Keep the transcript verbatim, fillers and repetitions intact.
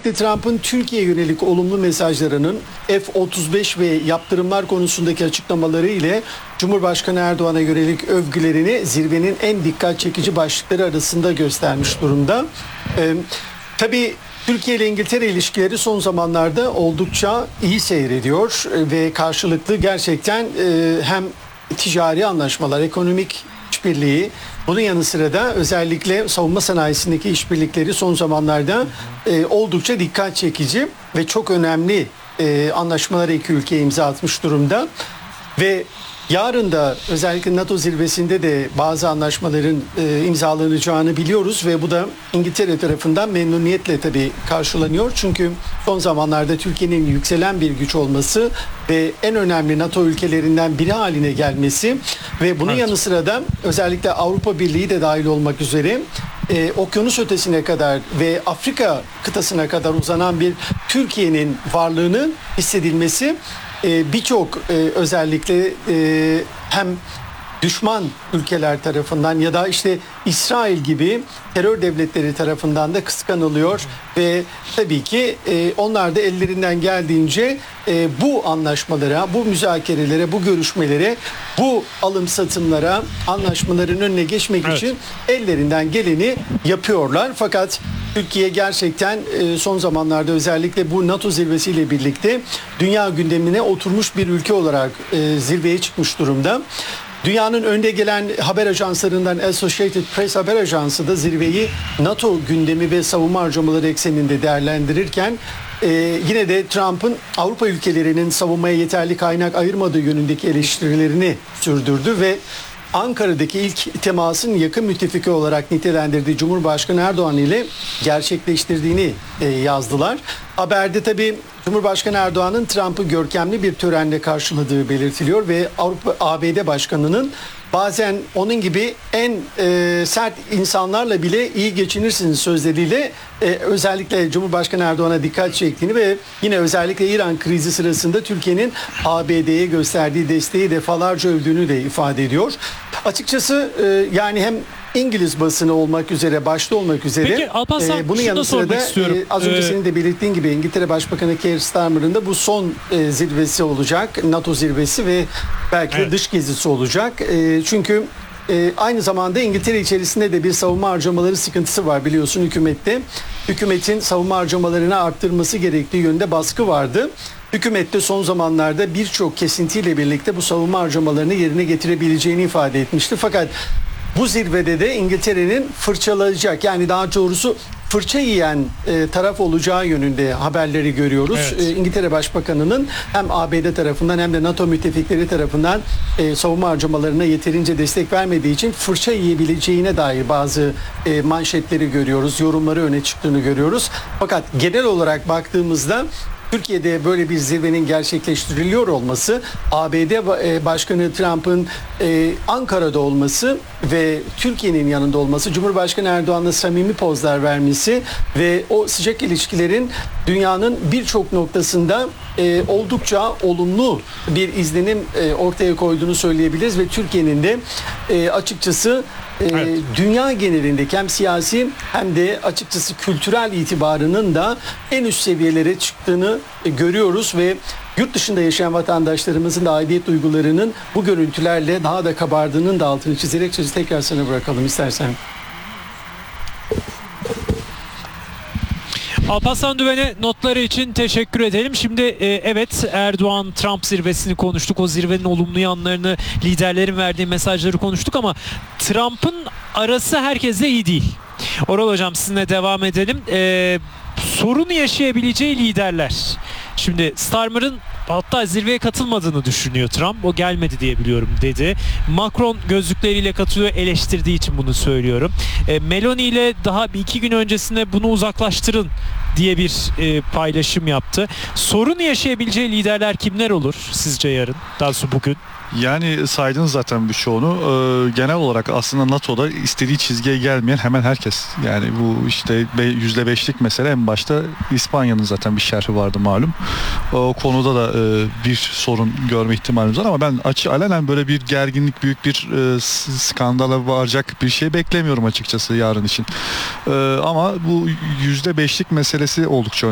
özellikle Trump'ın Türkiye'ye yönelik olumlu mesajlarının F otuz beş ve yaptırımlar konusundaki açıklamaları ile Cumhurbaşkanı Erdoğan'a yönelik övgülerini zirvenin en dikkat çekici başlıkları arasında göstermiş durumda. Ee, tabii Türkiye ile İngiltere ilişkileri son zamanlarda oldukça iyi seyrediyor ve karşılıklı gerçekten e, hem ticari anlaşmalar, ekonomik işbirliği, bunun yanı sıra da özellikle savunma sanayisindeki işbirlikleri son zamanlarda e, oldukça dikkat çekici ve çok önemli e, anlaşmalara iki ülke imza atmış durumda. Ve yarın da özellikle NATO zirvesinde de bazı anlaşmaların e, imzalanacağını biliyoruz ve bu da İngiltere tarafından memnuniyetle tabii karşılanıyor. Çünkü son zamanlarda Türkiye'nin yükselen bir güç olması ve en önemli NATO ülkelerinden biri haline gelmesi ve bunun evet. yanı sıra da özellikle Avrupa Birliği de dahil olmak üzere e, okyanus ötesine kadar ve Afrika kıtasına kadar uzanan bir Türkiye'nin varlığının hissedilmesi birçok özellikle hem düşman ülkeler tarafından ya da işte İsrail gibi terör devletleri tarafından da kıskanılıyor ve tabii ki onlar da ellerinden geldiğince bu anlaşmalara, bu müzakerelere, bu görüşmelere, bu alım satımlara, anlaşmaların önüne geçmek evet. için ellerinden geleni yapıyorlar. Fakat Türkiye gerçekten son zamanlarda özellikle bu NATO zirvesiyle birlikte dünya gündemine oturmuş bir ülke olarak zirveye çıkmış durumda. Dünyanın önde gelen haber ajanslarından Associated Press haber ajansı da zirveyi NATO gündemi ve savunma harcamaları ekseninde değerlendirirken e, yine de Trump'ın Avrupa ülkelerinin savunmaya yeterli kaynak ayırmadığı yönündeki eleştirilerini sürdürdü ve Ankara'daki ilk temasın yakın müttefiki olarak nitelendirdiği Cumhurbaşkanı Erdoğan ile gerçekleştirdiğini e, yazdılar. Haberde tabii Cumhurbaşkanı Erdoğan'ın Trump'ı görkemli bir törenle karşıladığı belirtiliyor ve Avrupa A B D Başkanı'nın bazen onun gibi en e, sert insanlarla bile iyi geçinirsiniz sözleriyle e, özellikle Cumhurbaşkanı Erdoğan'a dikkat çektiğini ve yine özellikle İran krizi sırasında Türkiye'nin A B D'ye gösterdiği desteği defalarca övdüğünü de ifade ediyor. Açıkçası e, yani hem İngiliz basını olmak üzere, başta olmak üzere. Peki Alparslan, e, bunun yanı sıra da e, az önce ee... senin de belirttiğin gibi İngiltere Başbakanı Keir Starmer'ın da bu son e, zirvesi olacak. NATO zirvesi ve belki evet. de dış gezisi olacak. E, çünkü e, aynı zamanda İngiltere içerisinde de bir savunma harcamaları sıkıntısı var biliyorsun hükümette. Hükümetin savunma harcamalarını arttırması gerektiği yönde baskı vardı. Hükümet de son zamanlarda birçok kesintiyle birlikte bu savunma harcamalarını yerine getirebileceğini ifade etmişti. Fakat bu zirvede de İngiltere'nin fırçalayacak, yani daha doğrusu fırça yiyen e, taraf olacağı yönünde haberleri görüyoruz. Evet. E, İngiltere Başbakanı'nın hem A B D tarafından hem de NATO müttefikleri tarafından e, savunma harcamalarına yeterince destek vermediği için fırça yiyebileceğine dair bazı e, manşetleri görüyoruz, yorumları öne çıktığını görüyoruz. Fakat genel olarak baktığımızda Türkiye'de böyle bir zirvenin gerçekleştiriliyor olması, A B D Başkanı Trump'ın Ankara'da olması ve Türkiye'nin yanında olması, Cumhurbaşkanı Erdoğan'la samimi pozlar vermesi ve o sıcak ilişkilerin dünyanın birçok noktasında oldukça olumlu bir izlenim ortaya koyduğunu söyleyebiliriz ve Türkiye'nin de açıkçası Evet. dünya genelindeki hem siyasi hem de açıkçası kültürel itibarının da en üst seviyelere çıktığını görüyoruz ve yurt dışında yaşayan vatandaşlarımızın da aidiyet duygularının bu görüntülerle daha da kabardığının da altını çizerek sözü tekrar sana bırakalım istersen. Alparslan Düven'e notları için teşekkür edelim. Şimdi e, evet Erdoğan-Trump zirvesini konuştuk. O zirvenin olumlu yanlarını, liderlerin verdiği mesajları konuştuk ama Trump'ın arası herkesle iyi değil. Oral Hocam sizinle devam edelim. E, sorun yaşayabileceği liderler. Şimdi Starmer'ın hatta zirveye katılmadığını düşünüyor Trump. O gelmedi diye biliyorum dedi. Macron gözlükleriyle katılıyor, eleştirdiği için bunu söylüyorum. E, Meloni ile daha bir iki gün öncesinde bunu uzaklaştırın diye bir e, paylaşım yaptı. Sorun yaşayabileceği liderler kimler olur sizce yarın? Daha sonra bugün. Yani saydınız zaten birçoğunu. Ee, genel olarak aslında NATO'da istediği çizgiye gelmeyen hemen herkes. Yani bu işte yüzde beşlik mesele en başta İspanya'nın zaten bir şerhi vardı malum. O konuda da e, bir sorun görme ihtimalimiz var ama ben açı alenen böyle bir gerginlik, büyük bir e, skandala varacak bir şey beklemiyorum açıkçası yarın için. E, ama bu yüzde beşlik meselesi oldukça